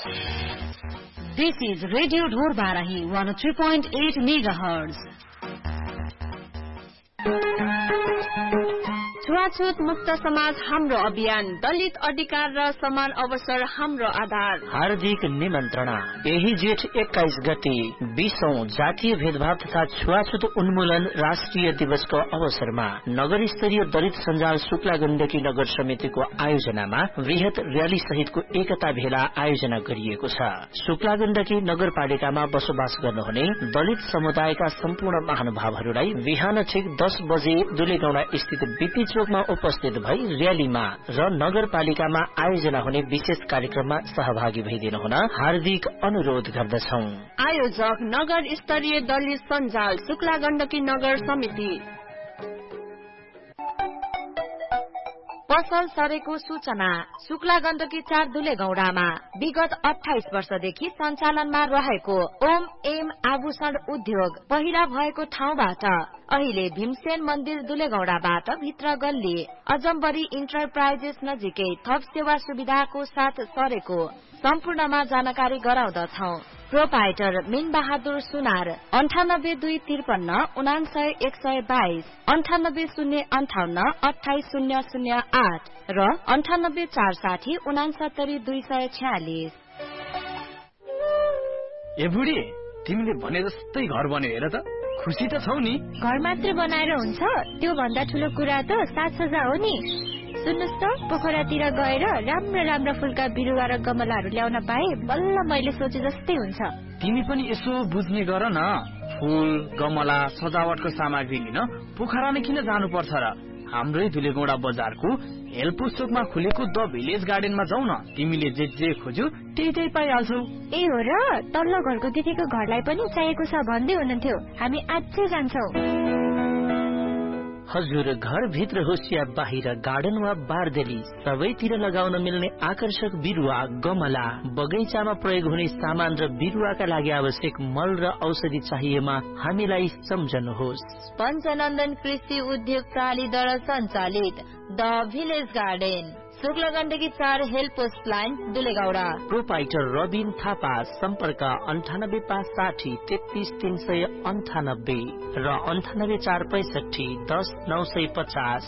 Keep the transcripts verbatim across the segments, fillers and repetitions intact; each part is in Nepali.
This is Radio Dhor Barahi one oh three point eight megahertz. छुवाछुत मुक्त समाज हाम्रो अभियान, दलित अधिकार र समान अवसर हाम्रो आधार। हार्दिक निमन्त्रणा। यही जेठ एक्काइस गते बीसौं जातीय भेदभाव तथा छुवाछुत उन्मूलन राष्ट्रिय दिवसको अवसरमा नगर स्तरीय दलित सञ्जाल शुक्ला गण्डकी नगर समितिको आयोजनामा वृहत र्याली सहितको एकता भेला आयोजना गरिएको छ। शुक्ला गण्डकी नगरपालिकामा बसोबास गर्नुहुने दलित समुदायका सम्पूर्ण महानुभावहरूलाई बिहान ठिक दस बजे दुलेगौडा स्थित बीपी चोकमा उपस्थित भई र्यालीमा र नगरपालिकामा आयोजना हुने विशेष कार्यक्रममा सहभागी भइदिनु हुन हार्दिक अनुरोध गर्दछौ। आयोजक नगर स्तरीय दलित सञ्जाल शुक्ला गण्डकी नगर समिति। पसल सरेको सूचना। शुक्ला गण्डकी चार दुलेगौडामा विगत अठाइस वर्षदेखि सञ्चालनमा रहेको ओम एम आभूषण उद्योग पहिला भएको ठाउँबाट अहिले भीमसेन मन्दिर दुलेगौडाबाट भित्र गल्ली अजम्बरी इन्टरप्राइजेस नजिकै थप सेवा सुविधाको साथ सरेको सम्पूर्णमा जानकारी गराउँदछौ। प्रोपाइटर मिन बहादुर सुनार अन्ठानब्बे दुई त्रिपन्न उनासय एक सय बाइस अन्ठानब्बे शून्य अन्ठाउन्न अठाइस शून्य शून्य आठ र अन्ठानब्बे चार साठी उनासत्तरी दुई सय छ्यालिस। ए बुढी, तिमीले भने जस्तै घर बन्यो हेर त, खुसी त छौ नि? घर मात्र बनाएर हुन्छ? त्यो भन्दा ठुलो कुरा त साजसज्जा हो नि। सुन्नुस् त, पोखरातिर गएर राम्रो राम्रो फुलका बिरुवा र गमलाहरू ल्याउन पाए बल्ल मैले सोचे जस्तै हुन्छ। तिमी पनि यसो बुझ्ने गर न। फूल गमला सजावटको सामग्री लिन पोखरा नै किन जानु पर्छ र? हाम्रै दुलेगौडा बजारको हेल्प पुस्तकमा खुलेको द भिलेज गार्डनमा जाऊ न। तिमीले जे जे खोज्यौ त्यही त्यही पाइहाल्छौ। ए हो र? तल्लो घरको दिदीको घरलाई पनि चाहिएको छ भन्दै हुनुहुन्थ्यो। हामी आजै जान्छौ। हजुर, घर भित्र होस् या बाहिर गार्डन वा बारदेली सबैतिर लगाउन मिल्ने आकर्षक बिरुवा गमला, बगैँचामा प्रयोग हुने सामान र बिरुवाका लागि आवश्यक मल र औषधि चाहिएमा हामीलाई सम्झनुहोस्। पञ्चनन्दन कृषि उद्योग प्रणालीद्वारा सञ्चालित the village garden, Shukla Gandaki चार help post line दुलेगौडा। Proprietor Rabin Thapa, सम्पर्क अन्ठानब्बे पाँच साठी तेत्तीस तीन सय अन्ठानब्बे र अन्ठानब्बे चार पैसठी दस नौ सय पचास।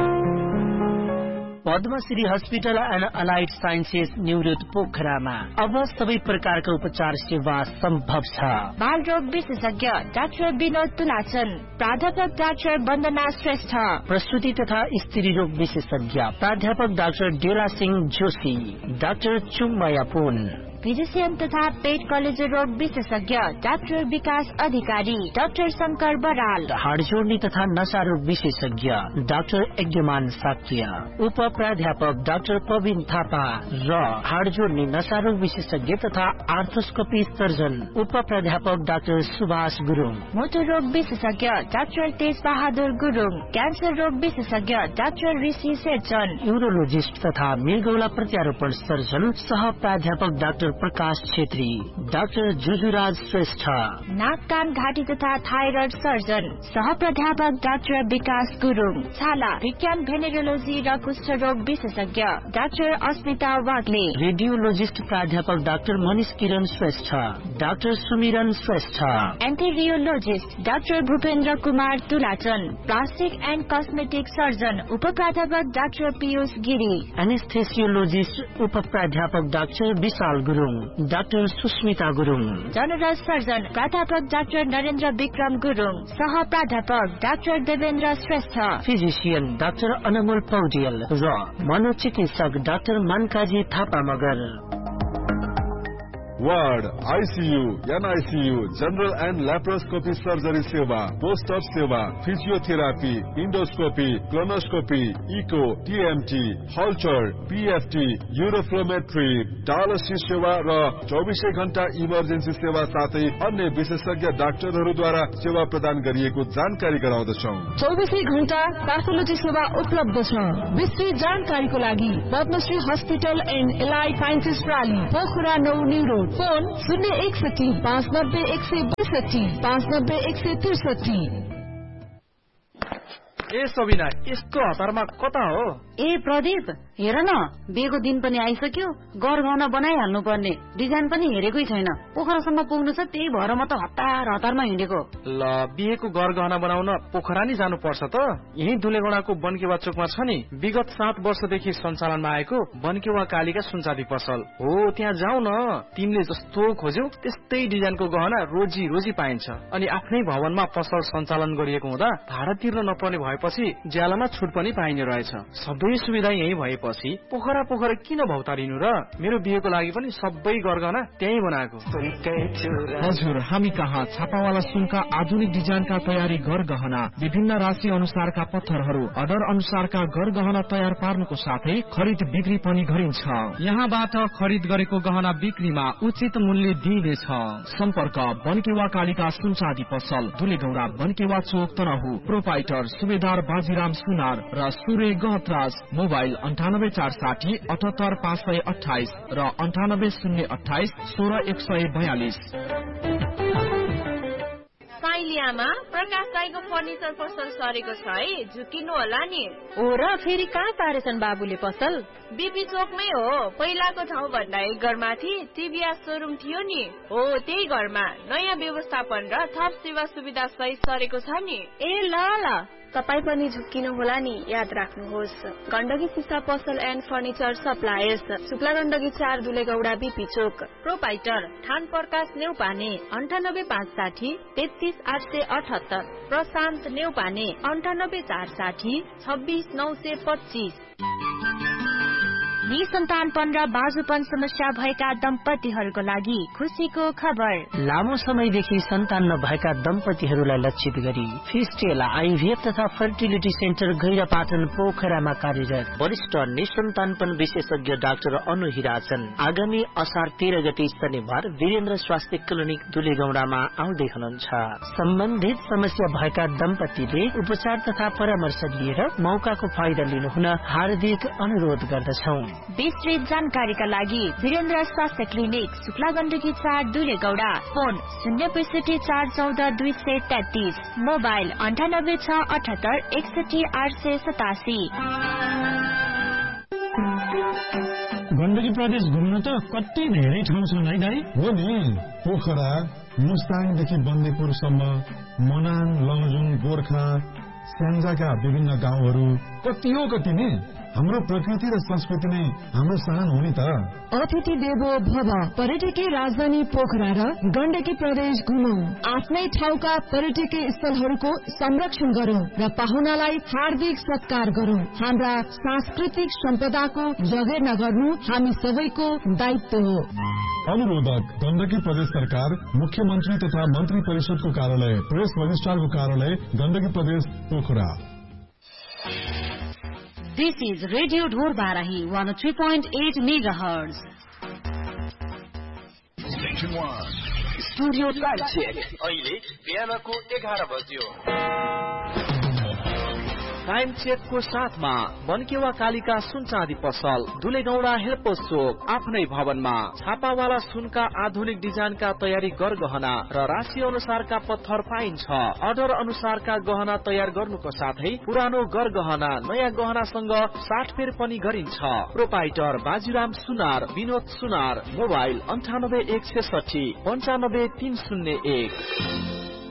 Padmashri hospital and allied sciences New Road पोखरामा अब सबै प्रकारका उपचार सेवा सम्भव छ। बाल रोग विशेषज्ञ डाक्टर विनोद तुलाचन, प्राध्यापक डाक्टर वन्दना श्रेष्ठ, प्रसूति तथा स्त्री रोग विशेषज्ञ प्राध्यापक डाक्टर डेला सिंह जोशी, डाक्टर चुङमाया पुन, फिजिशियन तथा पेट कलेजो रोग विशेषज्ञ डाक्टर विकास अधिकारी, डाक्टर शंकर बराल, हाड जोड्ने तथा नशा रोग विशेषज्ञ डाक्टर यज्ञमान साक्य, उप प्राध्यापक डाक्टर प्रवीण थापा र हाड जोड्ने नशा रोग विशेषज्ञ तथा आर्थोस्कोपी सर्जन उप प्राध्यापक डाक्टर सुभाष गुरुङ, मोटर रोग विशेषज्ञ डाक्टर तेज बहादुर गुरुङ, क्यान्सर रोग विशेषज्ञ डाक्टर ऋषि सेचन, यूरोलोजिस्ट तथा मृगौला प्रत्यारोपण सर्जन सह प्राध्यापक डाक्टर प्रकाश छेत्री, डाक्टर जुजुराज श्रेष्ठ, नाक कान घाँटी तथा थाइरोइड सर्जन सह प्राध्यापक डाक्टर विकास गुरुङ, छाला विज्ञान भेनेरोलोजी र कुष्ठ रोग विशेषज्ञ डाक्टर अस्मिता वाग्ले, रेडियोलोजिस्ट प्राध्यापक डाक्टर मनिष किरण श्रेष्ठ, डाक्टर सुमिरन Shrestha, एन्टेरियोलोजिस्ट doctor Bhupendra Kumar तुलाचन, plastic and cosmetic surgeon उप प्राध्यापक डाक्टर पीयूष गिरी, एनेस्थेसियोलोजिस्ट उप प्राध्यापक डाक्टर विशाल Gurung, doctor Susmita Gurung, general surgeon प्राध्यापक डाक्टर नरेन्द्र विक्रम गुरुङ, सह प्राध्यापक doctor Devendra Shrestha, physician doctor अनमोल पौडेल र मनोचिकित्सक doctor मनकाजी Thapa Magar. Ward, ICU, NICU, general and laparoscopy surgery सेवा, पोस्टर सेवा, physiotherapy, endoscopy, colonoscopy, eco, TMT, हल्चर, PFT, uroflowmetry, dialysis सेवा र चौबिसै घण्टा इमर्जेन्सी सेवा साथै अन्य विशेषज्ञ डाक्टरहरूद्वारा सेवा प्रदान गरिएको जानकारी गराउँदछौ। चौबिसै घण्टा प्याथोलोजी सेवा उपलब्ध छ। विस्तृत जानकारीको लागि Padmashri hospital and allied sciences प्राली, Pokhara नौ न्यू रोड, फोन शून्य एकसठी पाँच नब्बे एक सय बैसठी पाँच नब्बे एक सय त्रिसठी। ए सबिना, यस्तो हतारमा कता हो? ए प्रदीप हेर न बिहेको दिन पनि आइसक्यो गरगहना बनाइहाल्नु पर्ने डिजाइन पनि हेरेकै छैन पोखरासम्म पुग्नु छ त्यही भएर म त हतार हतारमा हिँडेको ल बिहेको गरगहना बनाउन पोखरा नि जानु पर्छ त यही दुलेगौडाको बनकेवा चोकमा छ नि विगत सात वर्षदेखि सञ्चालनमा आएको बनकेवा कालीका सुनचाँदी पसल हो त्यहाँ जाऊ न तिमीले जस्तो खोज्यौ त्यस्तै डिजाइनको गहना रोजी रोजी पाइन्छ अनि आफ्नै भवनमा पसल सञ्चालन गरिएको हुँदा भाडा तिर्न नपर्ने भएपछि ज्यालामा छुट पनि पाइने रहेछ सबै सुविधा यही भएपछि पोखरा पोखरा किन भौतारिनु र मेरो बिहेको लागि पनि सबै गरगहना त्यही बनाएको हजुर हामी कहाँ छापावाला सुनका आधुनिक डिजाइनका तयारी गरगहना विभिन्न राशि अनुसारका पत्थरहरू अर्डर अनुसारका गरगहना तयार पार्नुको साथै खरिद बिक्री पनि गरिन्छ यहाँबाट खरिद गरेको गहना बिक्रीमा उचित मूल्य दिइनेछ सम्पर्क बनकेवा कालीका सुनचाँदी पसल दुलेगौडा बनकेवा चोक तनहु प्रोपाइटर सुबेदार बाजीराम सुनार र सूर्य गहतराज मोबाइल अन्ठानब्बे चार साठी अठहत्तर पाँच सय अठाइस र अन्ठानब्बे शून्य अठाइस सोह्र एक सय बयालिस। साइलियामा प्रकाश राईको फर्निचर पसल सरेको छ है झुकिनु होला नि हो र फेरि कहाँ पारेछन् बाबुले पसल बीपी चोकमै हो पहिलाको ठाउँ भन्दा एक घरमाथि टिभीएस सोरुम थियो नि हो त्यही घरमा नयाँ व्यवस्थापन र थप सेवा सुविधा सहित सरेको छ नि ए ल ल तपाई पनि झुक्किनु होला नि याद राख्नुहोस् गण्डकी सिसा पसल and furniture suppliers Shukla Gandaki चार दुलेगौडा बीपी चोक प्रोपाइटर ठान प्रकाश नेउपाने अन्ठानब्बे पाँच साठी तेत्तीस आठ सय अठहत्तर प्रशान्त नेउपाने अन्ठानब्बे चार साठी छब्बीस नौ सय पच्चीस। निसन्तानपन र बाजुपन समस्या भएका दम्पतिहरूको लागि खुसीको खबर लामो समयदेखि सन्तान नभएका दम्पतिहरूलाई लक्षित गरी फिस्टेल आइभीएफ तथा फर्टिलिटी सेन्टर गैरापाटन पोखरामा कार्यरत वरिष्ठ निसन्तानपन विशेषज्ञ डाक्टर अनु हिराचन आगामी असार तेह्र गते शनिबार वीरेन्द्र स्वास्थ्य क्लिनिक दुलेगौडामा आउँदै हुनुहुन्छ सम्बन्धित समस्या भएका दम्पतिले उपचार तथा परामर्श लिएर मौकाको फाइदा लिनुहुन हार्दिक अनुरोध गर्दछौ। विस्तृत जानकारीका लागि वीरेन्द्र स्वास्थ्य क्लिनिक शुक्ला गण्डकी चार दुलेगौडा फोन शून्य पैसठी चार चौध दुई सय तेत्तीस मोबाइल अन्ठानब्बे छ अठहत्तर एकसठी आठ सय सतासी। गण्डकी प्रदेश घुम्न त कति धेरै ठाउँ छन् है दाइ हो नि पोखरा मुस्ताङदेखि बन्देपुरसम्म मनाङ लमजुङ गोर्खा स्याङ्जाका विभिन्न गाउँहरू कति हो कति नि हाम्रो प्रकृति र संस्कृति नै हाम्रो शान हो नि त। अतिथि देवो भव पर्यटकीय राजधानी पोखरा र गण्डकी प्रदेश घुमौं आफ्नै ठाउँका पर्यटकीय स्थलहरूको संरक्षण गरौं र पाहुनालाई हार्दिक सत्कार गरौं हाम्रा सांस्कृतिक सम्पदाको जगेर्ना गर्नु हामी सबैको दायित्व हो। अनुरोधक गण्डकी प्रदेश सरकार मुख्यमन्त्री तथा मन्त्री परिषदको कार्यालय प्रेस रजिस्ट्रारको कार्यालय गण्डकी प्रदेश Pokhara. This is Radio Dhor Barahi one oh three point eight megahertz. Station one. Studio Time Check. अहिले बिहानको एघार बज्यो। टाइम चेकको साथमा बनकेवा कालीका सुनचाँदी पसल दुलेगौडा हेल्पोस चोक आफ्नै भवनमा छापावाला सुनका आधुनिक डिजाइनका तयारी गरगहना र राशि अनुसारका पत्थर पाइन्छ अर्डर अनुसारका गहना तयार गर्नुको साथै पुरानो गरगहना नयाँ गहनासँग साटफेर पनि गरिन्छ प्रोपाइटर बाजीराम सुनार विनोद सुनार मोबाइल अन्ठानब्बे एक छेसठी पञ्चानब्बे तीन शून्य एक।